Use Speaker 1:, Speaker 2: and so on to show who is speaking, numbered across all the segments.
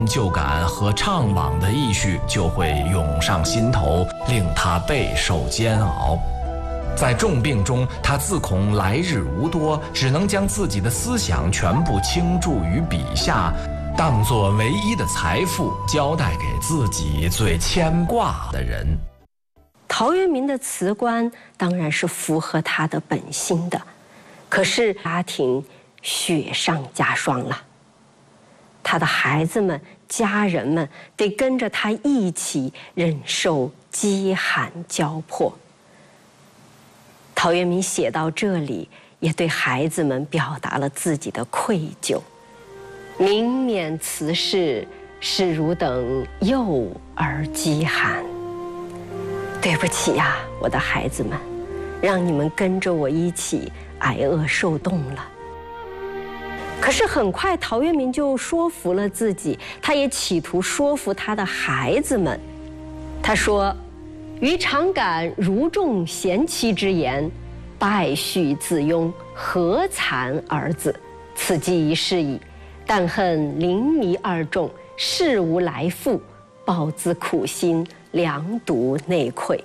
Speaker 1: 就感和怅惘的意绪就会涌上心头，令他备受煎熬。在重病中，他自恐来日无多，只能将自己的思想全部倾注于笔下，当作唯一的财富，交代给自己最牵挂的人。
Speaker 2: 陶渊明的辞官当然是符合他的本心的，可是家庭雪上加霜了，他的孩子们、家人们得跟着他一起忍受饥寒交迫。陶渊明写到这里，也对孩子们表达了自己的愧疚。明免此事，是汝等幼而饥寒。对不起呀，我的孩子们，让你们跟着我一起挨饿受冻了。可是很快，陶渊明就说服了自己，他也企图说服他的孩子们。他说：“余常感如众贤妻之言，败絮自庸，何惭儿子？此计一事矣。但恨临糜二众，事无来复，抱兹苦心，良毒内溃。”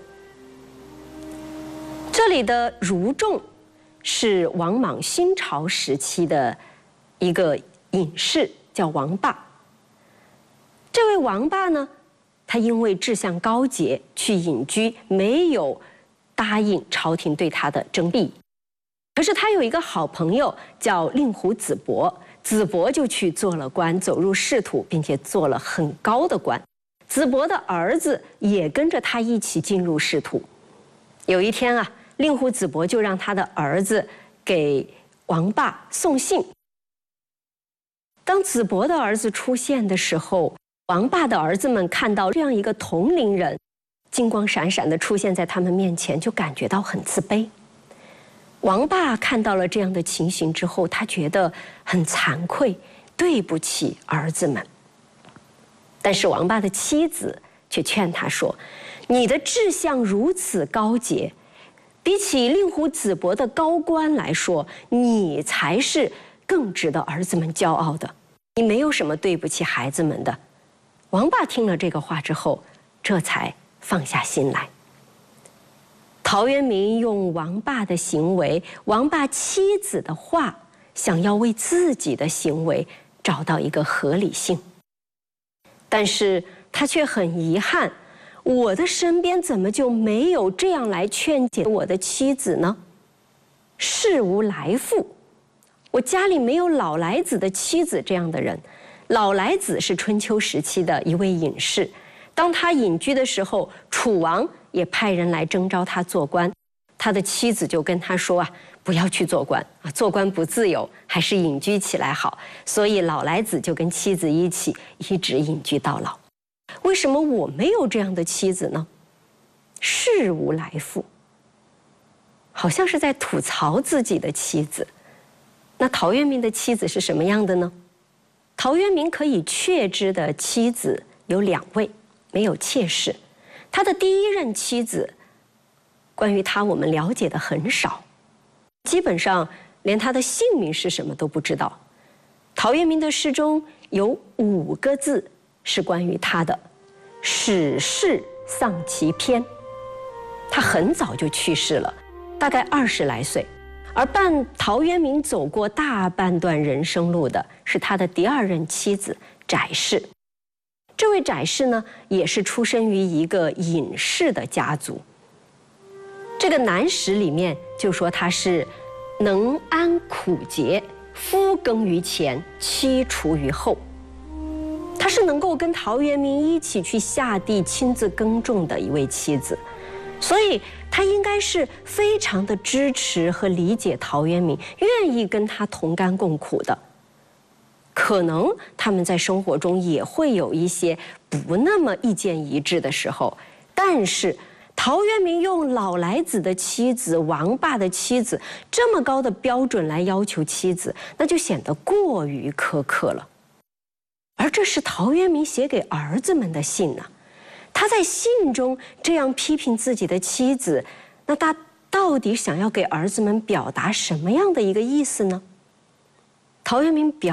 Speaker 2: 这里的如众是王莽新朝时期的一个隐士，叫王霸。这位王霸呢，他因为志向高洁，去隐居，没有答应朝廷对他的征辟。可是他有一个好朋友叫令狐子伯，子伯就去做了官，走入仕途，并且做了很高的官。子伯的儿子也跟着他一起进入仕途。有一天啊，令狐子伯就让他的儿子给王霸送信。当子伯的儿子出现的时候，王霸的儿子们看到这样一个同龄人金光闪闪地出现在他们面前，就感觉到很自卑。王霸看到了这样的情形之后，他觉得很惭愧，对不起儿子们。但是王霸的妻子却劝他说：“你的志向如此高洁，比起令狐子伯的高官来说，你才是更值得儿子们骄傲的。你没有什么对不起孩子们的。”王霸听了这个话之后，这才放下心来。陶渊明用王霸的行为、王霸妻子的话，想要为自己的行为找到一个合理性。但是他却很遗憾，我的身边怎么就没有这样来劝解我的妻子呢？事无来复，我家里没有老来子的妻子这样的人。老来子是春秋时期的一位隐士，当他隐居的时候，楚王也派人来征召他做官，他的妻子就跟他说不要去做官啊，做官不自由，还是隐居起来好。所以老来子就跟妻子一起一直隐居到老。为什么我没有这样的妻子呢？事无来复，好像是在吐槽自己的妻子。那陶渊明的妻子是什么样的呢？陶渊明可以确知的妻子有2位，没有妾室。他的第一任妻子，关于他我们了解的很少，基本上连他的姓名是什么都不知道。陶渊明的诗中有5个字是关于他的：始世丧其篇。他很早就去世了，大概20来岁。而伴陶渊明走过大半段人生路的是他的第2任妻子翟氏。这位翟氏呢，也是出身于一个隐士的家族。这个南史里面就说他是能安苦节，夫耕于前，妻处于后。他是能够跟陶渊明一起去下地亲自耕种的一位妻子，所以他应该是非常的支持和理解陶渊明，愿意跟他同甘共苦的。可能他们在生活中也会有一些不那么意见一致的时候，但是陶渊明用老来子的妻子、王霸的妻子这么高的标准来要求妻子，那就显得过于苛刻了。而这是陶渊明写给儿子们的信呢。他在信中这样批评自己的妻子，那他到底想要给儿子们表达什么样的一个意思呢？陶渊明